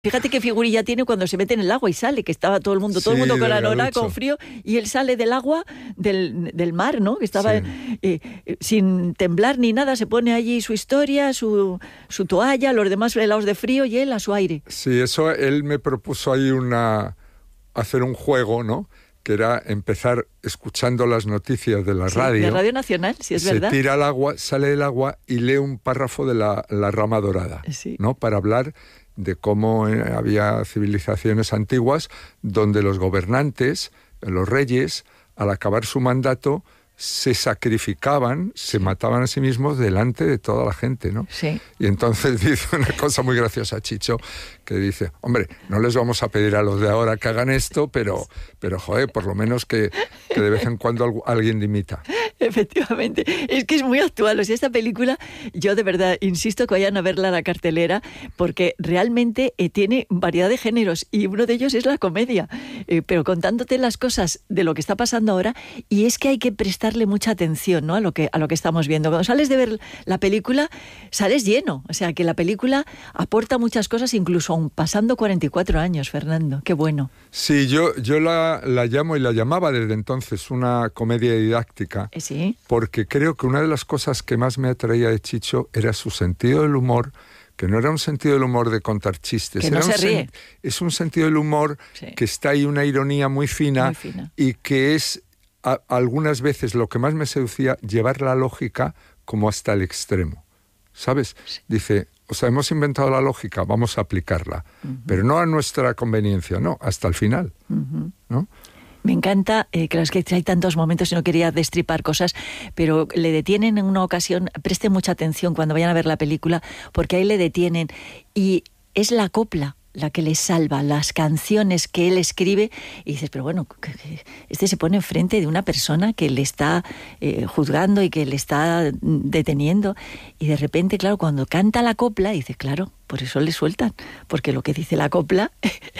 Fíjate qué figurilla tiene cuando se mete en el agua y sale, que estaba todo el mundo con la nora, con frío, y él sale del agua, del mar, ¿no? Que estaba sin temblar ni nada, se pone allí su historia, su toalla, los demás helados de frío y él a su aire. Sí, eso él me propuso ahí hacer un juego, ¿no? Que era empezar escuchando las noticias de la radio. De Radio Nacional, sí, es verdad. Se tira al agua, sale del agua y lee un párrafo de la rama dorada, ¿no? Para hablar de cómo había civilizaciones antiguas donde los gobernantes, los reyes, al acabar su mandato, se sacrificaban, se mataban a sí mismos delante de toda la gente, ¿no? Sí. Y entonces dice una cosa muy graciosa, Chicho, que dice, hombre, no les vamos a pedir a los de ahora que hagan esto, pero joder, por lo menos que de vez en cuando alguien dimita. Efectivamente, es que es muy actual. O sea, esta película, yo de verdad insisto que vayan a verla a la cartelera, porque realmente tiene variedad de géneros y uno de ellos es la comedia, pero contándote las cosas de lo que está pasando ahora, y es que hay que prestarle mucha atención, ¿no? a lo que estamos viendo. Cuando sales de ver la película, sales lleno. O sea, que la película aporta muchas cosas, incluso aún pasando 44 años, Fernando. Qué bueno. Sí, yo la llamo y la llamaba desde entonces una comedia didáctica. Sí. Porque creo que una de las cosas que más me atraía de Chicho era su sentido del humor, que no era un sentido del humor de contar chistes. Que no se ríe. Es un sentido del humor que está ahí una ironía muy fina. Y que es algunas veces lo que más me seducía, llevar la lógica como hasta el extremo. ¿Sabes? Sí. Dice, o sea, hemos inventado la lógica, vamos a aplicarla. Pero no a nuestra conveniencia, no, hasta el final. ¿No? Me encanta, claro, es que hay tantos momentos y no quería destripar cosas, pero le detienen en una ocasión, presten mucha atención cuando vayan a ver la película, porque ahí le detienen y es la copla la que le salva, las canciones que él escribe, y dices, pero bueno, este se pone enfrente de una persona que le está juzgando y que le está deteniendo, y de repente, claro, cuando canta la copla, dices, claro, por eso le sueltan, porque lo que dice la copla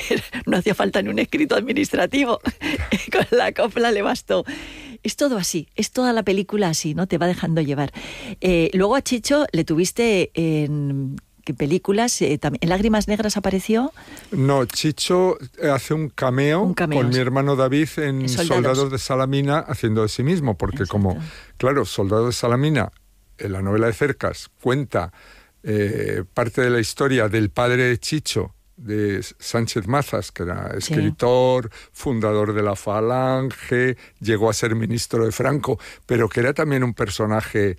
no hacía falta ni un escrito administrativo, con la copla le bastó. Es todo así, es toda la película así, ¿no? Te va dejando llevar. Luego a Chicho le tuviste en películas, también, ¿en Lágrimas Negras apareció? No, Chicho hace un cameo con mi hermano David en Soldados de Salamina, haciendo de sí mismo, porque como, claro, Soldados de Salamina, en la novela de Cercas, cuenta parte de la historia del padre de Chicho, de Sánchez Mazas, que era escritor, fundador de la Falange, llegó a ser ministro de Franco, pero que era también un personaje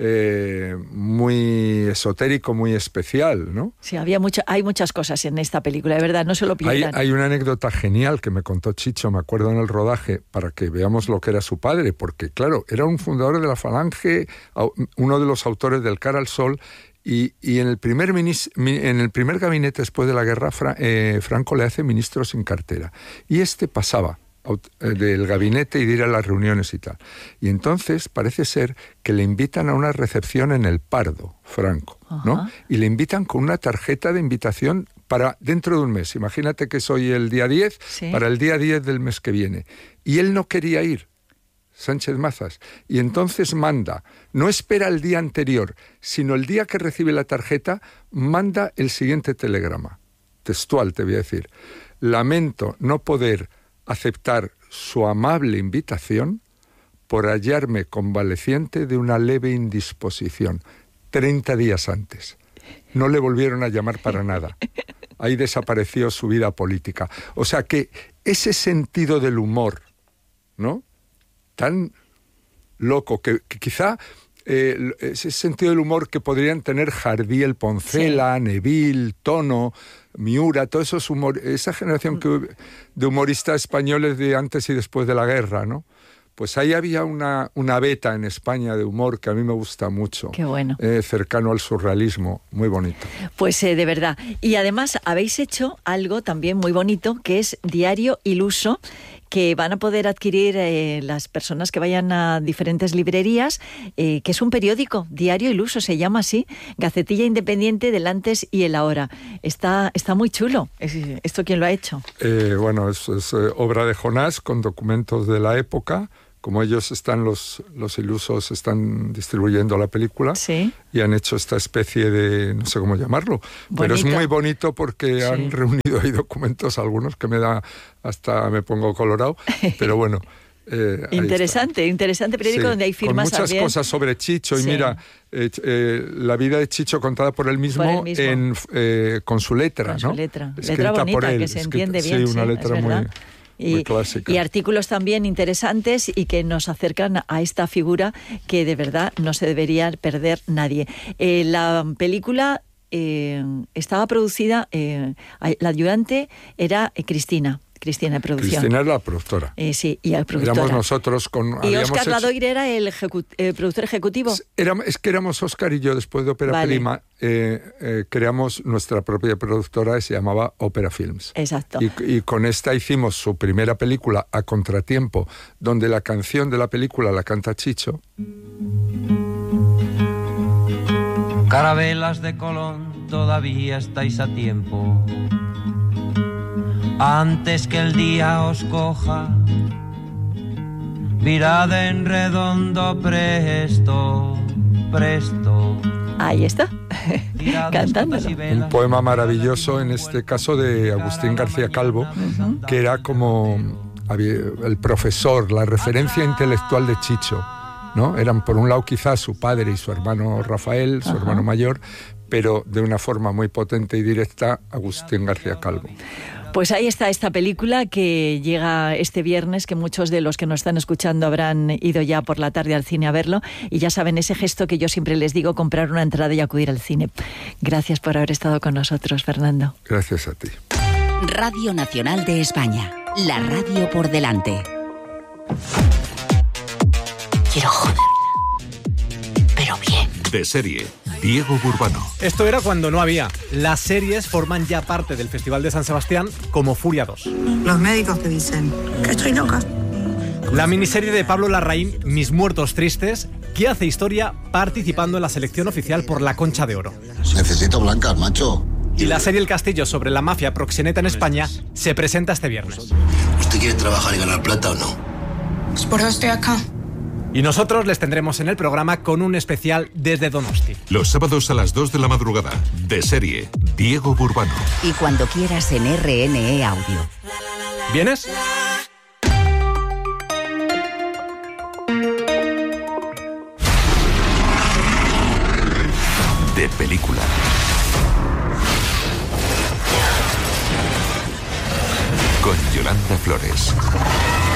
muy esotérico, muy especial, ¿no? Sí, hay muchas cosas en esta película, de verdad, no se lo pierdan. Hay una anécdota genial que me contó Chicho, me acuerdo en el rodaje, para que veamos lo que era su padre, porque claro, era un fundador de la Falange, uno de los autores del Cara al Sol, y en el primer gabinete después de la guerra, Franco le hace ministro sin cartera, y pasaba del gabinete y de ir a las reuniones y tal. Y entonces parece ser que le invitan a una recepción en el Pardo, Franco, ¿no? Y le invitan con una tarjeta de invitación para dentro de un mes. Imagínate que soy el día 10, para el día 10 del mes que viene. Y él no quería ir, Sánchez Mazas, y entonces no espera el día anterior, sino el día que recibe la tarjeta, manda el siguiente telegrama. Textual, te voy a decir. Lamento no poder aceptar su amable invitación por hallarme convaleciente de una leve indisposición. 30 días antes. No le volvieron a llamar para nada. Ahí desapareció su vida política. O sea que ese sentido del humor, ¿no? Tan loco que quizá ese sentido del humor que podrían tener Jardiel Poncela, Neville, Tono, Miura, todos esos esa generación de humoristas españoles de antes y después de la guerra, ¿no? Pues ahí había una beta en España de humor que a mí me gusta mucho. Qué bueno. Cercano al surrealismo, muy bonito. Pues de verdad. Y además habéis hecho algo también muy bonito, que es Diario Iluso, que van a poder adquirir las personas que vayan a diferentes librerías, que es un periódico, Diario Iluso, se llama así, Gacetilla Independiente del antes y el ahora. Está muy chulo. ¿Esto quién lo ha hecho? Bueno, es obra de Jonás, con documentos de la época, como ellos están, los ilusos están distribuyendo la película, sí, y han hecho esta especie de, no sé cómo llamarlo, pero es muy bonito porque han reunido ahí documentos, algunos que hasta me pongo colorado, pero bueno. Interesante periódico donde hay firmas con muchas también. Cosas sobre Chicho, y mira, la vida de Chicho contada por él mismo, con su letra, con ¿no? Su letra Escrita bonita, por él, que se entiende bien. Sí, una letra muy clásica. Y artículos también interesantes y que nos acercan a esta figura que de verdad no se debería perder nadie. La película estaba producida, la ayudante era Cristina de producción. Cristina era la productora. Sí, y el productor. Éramos nosotros ¿Y Óscar Ladoire era el productor ejecutivo? Es que éramos Óscar y yo, después de Ópera Prima, creamos nuestra propia productora que se llamaba Ópera Films. Exacto. Y con esta hicimos su primera película, A Contratiempo, donde la canción de la película la canta Chicho. Carabelas de Colón, todavía estáis a tiempo. Antes que el día os coja, virad en redondo presto. Ahí está, cantándolo. Un poema maravilloso, en este caso de Agustín García Calvo, que era como el profesor, la referencia intelectual de Chicho, ¿no? Eran por un lado quizás su padre y su hermano Rafael, su hermano mayor, pero de una forma muy potente y directa Agustín García Calvo. Pues ahí está esta película que llega este viernes, que muchos de los que nos están escuchando habrán ido ya por la tarde al cine a verlo, y ya saben ese gesto que yo siempre les digo, comprar una entrada y acudir al cine. Gracias por haber estado con nosotros, Fernando. Gracias a ti. Radio Nacional de España, la radio por delante. Quiero joderla, pero bien. De serie, Diego Burbano. Esto era cuando no había. Las series forman ya parte del Festival de San Sebastián, como Furia 2. Los médicos que dicen que estoy loca. La miniserie de Pablo Larraín, Mis muertos tristes, que hace historia participando en la selección oficial por la Concha de Oro. Necesito blancas, macho. Y la serie El Castillo sobre la mafia proxeneta en España se presenta este viernes. ¿Usted quiere trabajar y ganar plata o no? Pues por eso estoy acá. Y nosotros les tendremos en el programa con un especial desde Donosti. Los sábados a las 2 de la madrugada. De serie, Diego Burbano. Y cuando quieras en RNE Audio. ¿Vienes? De película. Con Yolanda Flores.